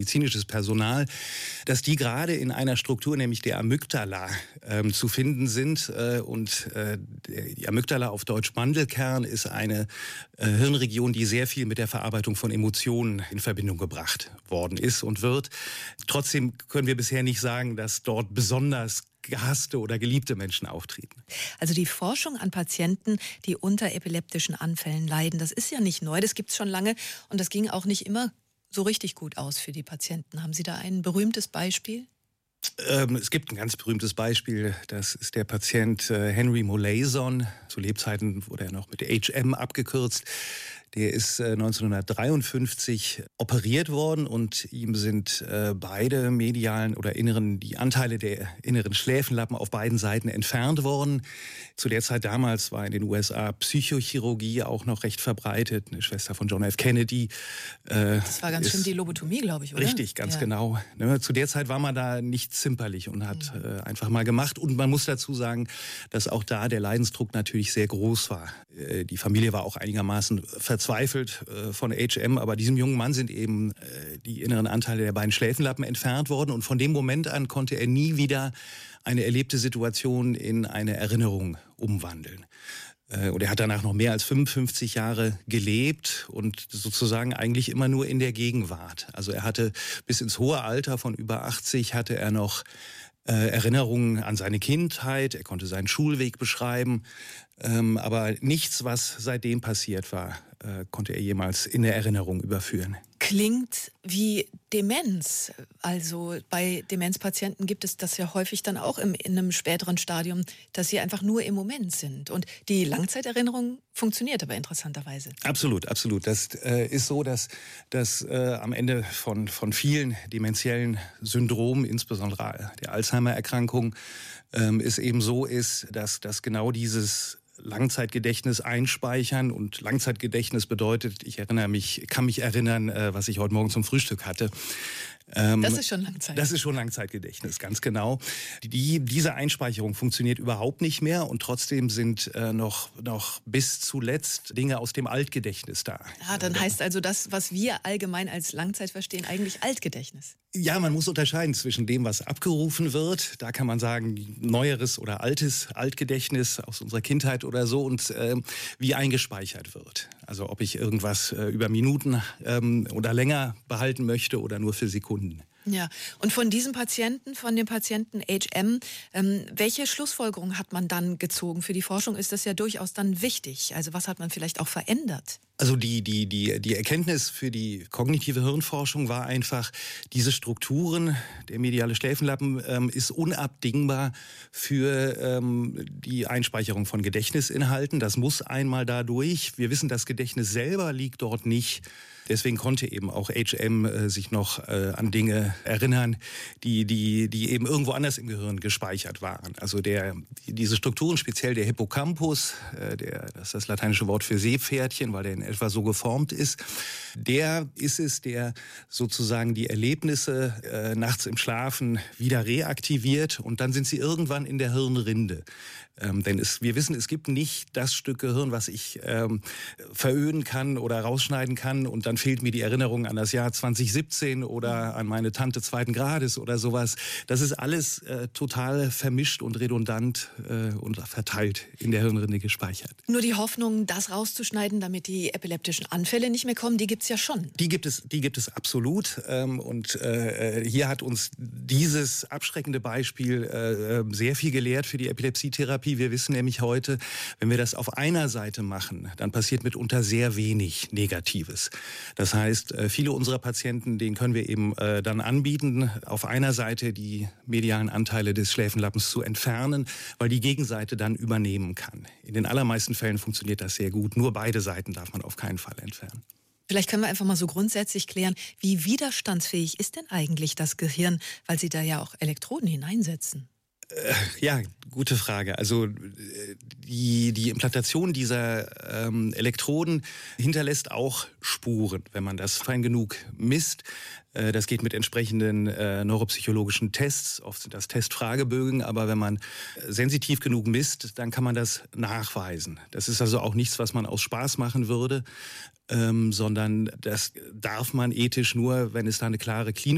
medizinisches Personal, dass die gerade in einer Struktur, nämlich der Amygdala, zu finden sind. Die Amygdala, auf Deutsch Mandelkern, ist eine Hirnregion, die sehr viel mit der Verarbeitung von Emotionen in Verbindung gebracht worden ist und wird. Trotzdem können wir bisher nicht sagen, dass dort besonders gehasste oder geliebte Menschen auftreten. Also die Forschung an Patienten, die unter epileptischen Anfällen leiden, das ist ja nicht neu, das gibt es schon lange und das ging auch nicht immer so richtig gut aus für die Patienten. Haben Sie da ein berühmtes Beispiel? Es gibt ein ganz berühmtes Beispiel, das ist der Patient Henry Molaison. Zu Lebzeiten wurde er noch mit HM abgekürzt. Der ist 1953 operiert worden und ihm sind beide medialen oder die Anteile der inneren Schläfenlappen auf beiden Seiten entfernt worden. Zu der Zeit damals war in den USA Psychochirurgie auch noch recht verbreitet. Eine Schwester von John F. Kennedy. Das war ganz schlimm die Lobotomie, glaube ich, oder? Richtig, ganz genau. Zu der Zeit war man da nicht zimperlich und hat einfach mal gemacht. Und man muss dazu sagen, dass auch da der Leidensdruck natürlich sehr groß war. Die Familie war auch einigermaßen verzweifelt von HM, aber diesem jungen Mann sind eben die inneren Anteile der beiden Schläfenlappen entfernt worden und von dem Moment an konnte er nie wieder eine erlebte Situation in eine Erinnerung umwandeln. Und er hat danach noch mehr als 55 Jahre gelebt und sozusagen eigentlich immer nur in der Gegenwart. Also er hatte bis ins hohe Alter von über 80 hatte er noch Erinnerungen an seine Kindheit, er konnte seinen Schulweg beschreiben, aber nichts, was seitdem passiert war, konnte er jemals in der Erinnerung überführen. Klingt wie Demenz. Also bei Demenzpatienten gibt es das ja häufig dann auch in einem späteren Stadium, dass sie einfach nur im Moment sind. Und die Langzeiterinnerung funktioniert aber interessanterweise. Absolut, absolut. Das ist so, dass am Ende von vielen dementiellen Syndromen, insbesondere der Alzheimer-Erkrankung, es eben so ist, dass genau dieses Langzeitgedächtnis einspeichern und Langzeitgedächtnis bedeutet, kann mich erinnern, was ich heute Morgen zum Frühstück hatte. Das ist schon Langzeit. Das ist schon Langzeitgedächtnis, ganz genau. Diese Einspeicherung funktioniert überhaupt nicht mehr und trotzdem sind noch bis zuletzt Dinge aus dem Altgedächtnis da. Ja, dann heißt also das, was wir allgemein als Langzeit verstehen, eigentlich Altgedächtnis. Ja, man muss unterscheiden zwischen dem, was abgerufen wird. Da kann man sagen, neueres oder altes Altgedächtnis aus unserer Kindheit oder so und wie eingespeichert wird. Also ob ich irgendwas über Minuten oder länger behalten möchte oder nur für Sekunden. Ja, und von dem Patienten HM, welche Schlussfolgerung hat man dann gezogen? Für die Forschung ist das ja durchaus dann wichtig. Also was hat man vielleicht auch verändert? Also die Erkenntnis für die kognitive Hirnforschung war einfach, diese Strukturen, der mediale Schläfenlappen, ist unabdingbar für die Einspeicherung von Gedächtnisinhalten. Das muss einmal dadurch. Wir wissen, das Gedächtnis selber liegt dort nicht. Deswegen konnte eben auch HM sich noch an Dinge erinnern, die eben irgendwo anders im Gehirn gespeichert waren. Also diese Strukturen, speziell der Hippocampus, das ist das lateinische Wort für Seepferdchen, weil der in etwa so geformt ist, der ist es, der sozusagen die Erlebnisse nachts im Schlafen wieder reaktiviert und dann sind sie irgendwann in der Hirnrinde. Denn wir wissen, es gibt nicht das Stück Gehirn, was ich veröden kann oder rausschneiden kann und dann fehlt mir die Erinnerung an das Jahr 2017 oder an meine Tante zweiten Grades oder sowas. Das ist alles total vermischt und redundant und verteilt in der Hirnrinde gespeichert. Nur die Hoffnung, das rauszuschneiden, damit die epileptischen Anfälle nicht mehr kommen, die gibt es ja schon. Die gibt es absolut. Hier hat uns dieses abschreckende Beispiel sehr viel gelehrt für die Epilepsietherapie. Wir wissen nämlich heute, wenn wir das auf einer Seite machen, dann passiert mitunter sehr wenig Negatives. Das heißt, viele unserer Patienten, denen können wir eben dann anbieten, auf einer Seite die medialen Anteile des Schläfenlappens zu entfernen, weil die Gegenseite dann übernehmen kann. In den allermeisten Fällen funktioniert das sehr gut. Nur beide Seiten darf man auf keinen Fall entfernen. Vielleicht können wir einfach mal so grundsätzlich klären, wie widerstandsfähig ist denn eigentlich das Gehirn, weil Sie da ja auch Elektroden hineinsetzen? Ja, gute Frage. Also die Implantation dieser Elektroden hinterlässt auch Spuren, wenn man das fein genug misst. Das geht mit entsprechenden neuropsychologischen Tests, oft sind das Testfragebögen, aber wenn man sensitiv genug misst, dann kann man das nachweisen. Das ist also auch nichts, was man aus Spaß machen würde, sondern das darf man ethisch nur, wenn es da eine klare klinische